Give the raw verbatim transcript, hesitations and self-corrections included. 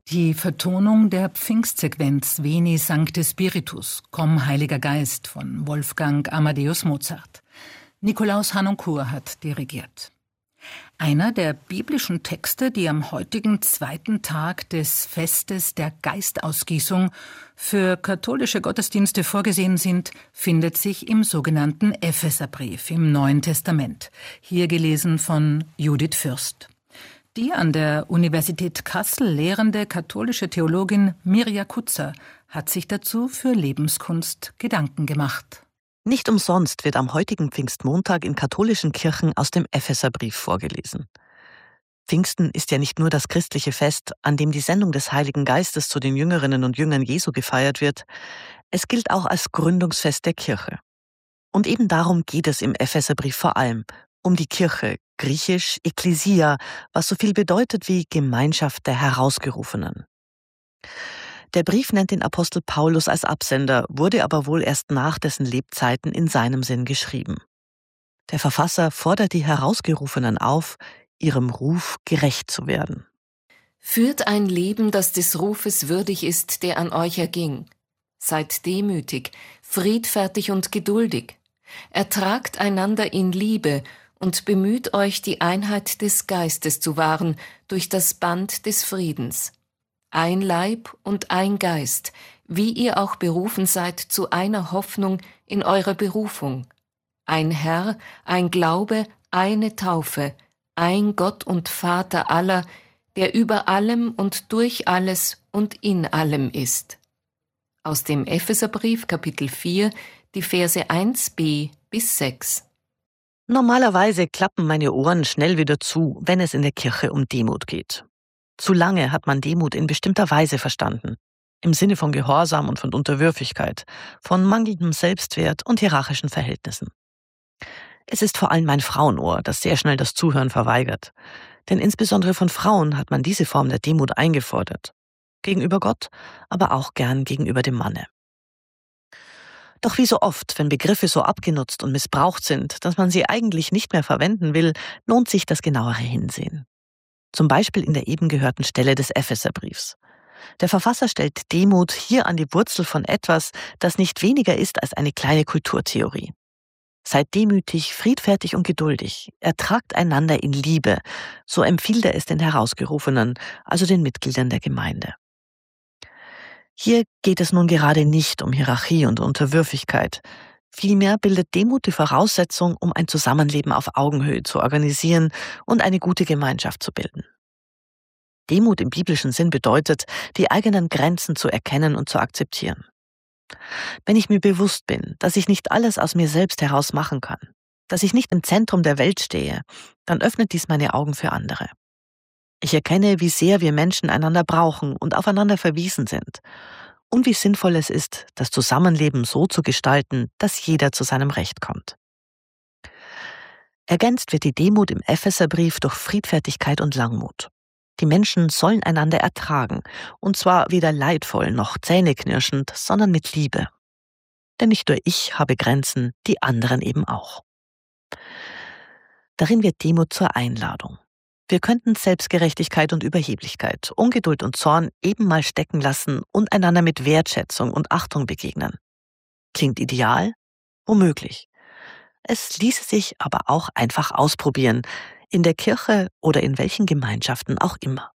Die Vertonung der Pfingstsequenz Veni Sancte Spiritus, Komm Heiliger Geist von Wolfgang Amadeus Mozart. Nikolaus Harnoncourt hat dirigiert. Einer der biblischen Texte, die am heutigen zweiten Tag des Festes der Geistausgießung für katholische Gottesdienste vorgesehen sind, findet sich im sogenannten Epheserbrief im Neuen Testament, hier gelesen von Judith Fürst. Die an der Universität Kassel lehrende katholische Theologin Mirja Kutzer hat sich dazu für Lebenskunst Gedanken gemacht. Nicht umsonst wird am heutigen Pfingstmontag in katholischen Kirchen aus dem Epheserbrief vorgelesen. Pfingsten ist ja nicht nur das christliche Fest, an dem die Sendung des Heiligen Geistes zu den Jüngerinnen und Jüngern Jesu gefeiert wird. Es gilt auch als Gründungsfest der Kirche. Und eben darum geht es im Epheserbrief vor allem, um die Kirche, griechisch Ekklesia, was so viel bedeutet wie Gemeinschaft der Herausgerufenen. Der Brief nennt den Apostel Paulus als Absender, wurde aber wohl erst nach dessen Lebzeiten in seinem Sinn geschrieben. Der Verfasser fordert die Herausgerufenen auf, ihrem Ruf gerecht zu werden. Führt ein Leben, das des Rufes würdig ist, der an euch erging. Seid demütig, friedfertig und geduldig. Ertragt einander in Liebe und bemüht euch, die Einheit des Geistes zu wahren durch das Band des Friedens. Ein Leib und ein Geist, wie ihr auch berufen seid zu einer Hoffnung in eurer Berufung. Ein Herr, ein Glaube, eine Taufe, ein Gott und Vater aller, der über allem und durch alles und in allem ist. Aus dem Epheserbrief, Kapitel vier, die Verse eins b bis sechs. Normalerweise klappen meine Ohren schnell wieder zu, wenn es in der Kirche um Demut geht. Zu lange hat man Demut in bestimmter Weise verstanden. Im Sinne von Gehorsam und von Unterwürfigkeit, von mangelndem Selbstwert und hierarchischen Verhältnissen. Es ist vor allem mein Frauenohr, das sehr schnell das Zuhören verweigert. Denn insbesondere von Frauen hat man diese Form der Demut eingefordert. Gegenüber Gott, aber auch gern gegenüber dem Manne. Doch wie so oft, wenn Begriffe so abgenutzt und missbraucht sind, dass man sie eigentlich nicht mehr verwenden will, lohnt sich das genauere Hinsehen. Zum Beispiel in der eben gehörten Stelle des Epheserbriefs. Der Verfasser stellt Demut hier an die Wurzel von etwas, das nicht weniger ist als eine kleine Kulturtheorie. Seid demütig, friedfertig und geduldig, ertragt einander in Liebe, so empfiehlt er es den Herausgerufenen, also den Mitgliedern der Gemeinde. Hier geht es nun gerade nicht um Hierarchie und Unterwürfigkeit. Vielmehr bildet Demut die Voraussetzung, um ein Zusammenleben auf Augenhöhe zu organisieren und eine gute Gemeinschaft zu bilden. Demut im biblischen Sinn bedeutet, die eigenen Grenzen zu erkennen und zu akzeptieren. Wenn ich mir bewusst bin, dass ich nicht alles aus mir selbst heraus machen kann, dass ich nicht im Zentrum der Welt stehe, dann öffnet dies meine Augen für andere. Ich erkenne, wie sehr wir Menschen einander brauchen und aufeinander verwiesen sind. Und wie sinnvoll es ist, das Zusammenleben so zu gestalten, dass jeder zu seinem Recht kommt. Ergänzt wird die Demut im Epheserbrief durch Friedfertigkeit und Langmut. Die Menschen sollen einander ertragen, und zwar weder leidvoll noch zähneknirschend, sondern mit Liebe. Denn nicht nur ich habe Grenzen, die anderen eben auch. Darin wird Demut zur Einladung. Wir könnten Selbstgerechtigkeit und Überheblichkeit, Ungeduld und Zorn eben mal stecken lassen und einander mit Wertschätzung und Achtung begegnen. Klingt ideal? Womöglich. Es ließe sich aber auch einfach ausprobieren, in der Kirche oder in welchen Gemeinschaften auch immer.